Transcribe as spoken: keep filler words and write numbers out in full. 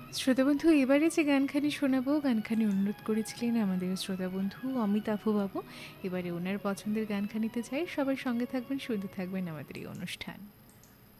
শ্রোতাবন্ধু, এবারে যে গানখানি শোনাবো, গানখানি অনুরোধ করেছিলেন আমাদের শ্রোতাবন্ধু অমিতাভ বাবু। এবারে ওনার পছন্দের গানখানিতে চাই, সবার সঙ্গে থাকবেন, শুনতে থাকবেন আমাদের এই অনুষ্ঠান।